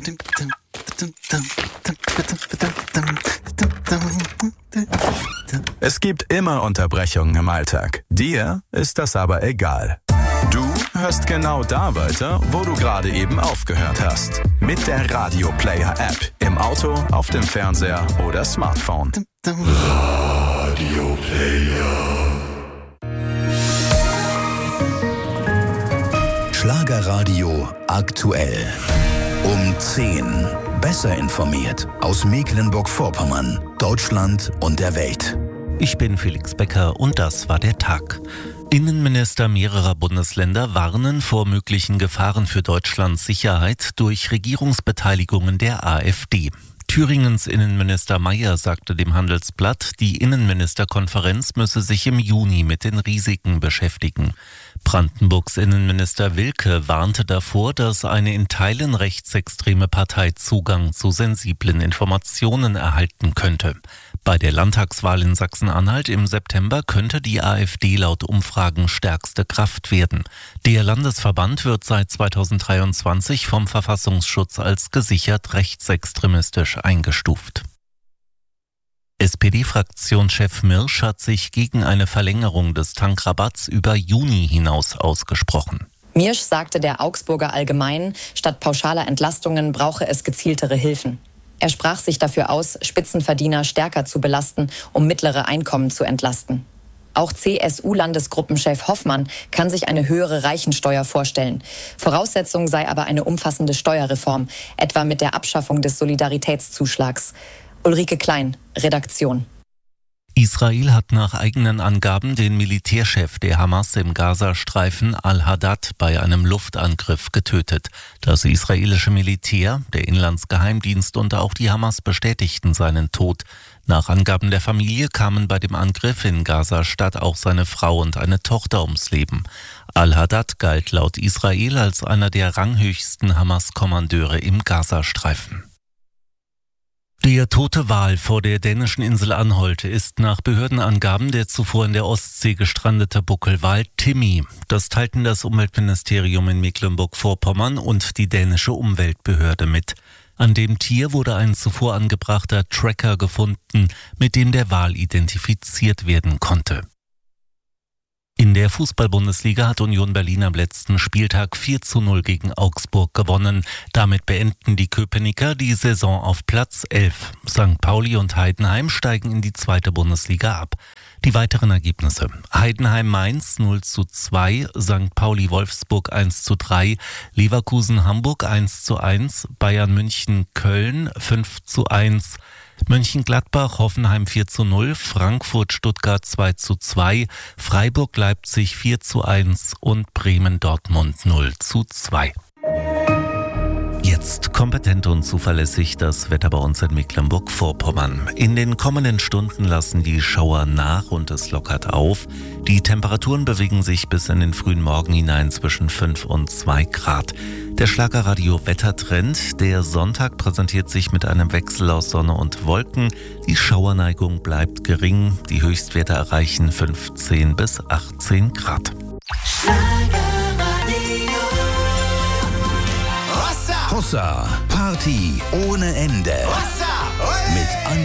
Es gibt immer Unterbrechungen im Alltag. Dir ist das aber egal. Du hörst genau da weiter, wo du gerade eben aufgehört hast. Mit der Radio Player App. Im Auto, auf dem Fernseher oder Smartphone. Radio Player. Schlagerradio aktuell. Um 10. Besser informiert aus Mecklenburg-Vorpommern, Deutschland und der Welt. Ich bin Felix Becker und das war der Tag. Innenminister mehrerer Bundesländer warnen vor möglichen Gefahren für Deutschlands Sicherheit durch Regierungsbeteiligungen der AfD. Thüringens Innenminister Mayer sagte dem Handelsblatt, die Innenministerkonferenz müsse sich im Juni mit den Risiken beschäftigen. Brandenburgs Innenminister Wilke warnte davor, dass eine in Teilen rechtsextreme Partei Zugang zu sensiblen Informationen erhalten könnte. Bei der Landtagswahl in Sachsen-Anhalt im September könnte die AfD laut Umfragen stärkste Kraft werden. Der Landesverband wird seit 2023 vom Verfassungsschutz als gesichert rechtsextremistisch eingestuft. SPD-Fraktionschef Mirsch hat sich gegen eine Verlängerung des Tankrabatts über Juni hinaus ausgesprochen. Mirsch sagte der Augsburger Allgemeinen, statt pauschaler Entlastungen brauche es gezieltere Hilfen. Er sprach sich dafür aus, Spitzenverdiener stärker zu belasten, um mittlere Einkommen zu entlasten. Auch CSU-Landesgruppenchef Hoffmann kann sich eine höhere Reichensteuer vorstellen. Voraussetzung sei aber eine umfassende Steuerreform, etwa mit der Abschaffung des Solidaritätszuschlags. Ulrike Klein, Redaktion. Israel hat nach eigenen Angaben den Militärchef der Hamas im Gazastreifen al-Haddad bei einem Luftangriff getötet. Das israelische Militär, der Inlandsgeheimdienst und auch die Hamas bestätigten seinen Tod. Nach Angaben der Familie kamen bei dem Angriff in Gaza-Stadt auch seine Frau und eine Tochter ums Leben. Al-Haddad galt laut Israel als einer der ranghöchsten Hamas-Kommandeure im Gazastreifen. Der tote Wal vor der dänischen Insel Anholt ist nach Behördenangaben der zuvor in der Ostsee gestrandete Buckelwal Timmy. Das teilten das Umweltministerium in Mecklenburg-Vorpommern und die dänische Umweltbehörde mit. An dem Tier wurde ein zuvor angebrachter Tracker gefunden, mit dem der Wal identifiziert werden konnte. In der Fußball-Bundesliga hat Union Berlin am letzten Spieltag 4:0 gegen Augsburg gewonnen. Damit beenden die Köpenicker die Saison auf Platz 11. St. Pauli und Heidenheim steigen in die zweite Bundesliga ab. Die weiteren Ergebnisse: Heidenheim-Mainz 0:2, St. Pauli-Wolfsburg 1:3, Leverkusen-Hamburg 1:1, Bayern-München-Köln 5:1, Mönchengladbach-Hoffenheim 4:0, Frankfurt-Stuttgart 2:2, Freiburg-Leipzig 4:1 und Bremen-Dortmund 0:2. Jetzt kompetent und zuverlässig das Wetter bei uns in Mecklenburg-Vorpommern. In den kommenden Stunden lassen die Schauer nach und es lockert auf. Die Temperaturen bewegen sich bis in den frühen Morgen hinein zwischen 5 und 2 Grad. Der Schlagerradio-Wettertrend, der Sonntag präsentiert sich mit einem Wechsel aus Sonne und Wolken. Die Schauerneigung bleibt gering. Die Höchstwerte erreichen 15 bis 18 Grad. Hossa, Party ohne Ende. Mit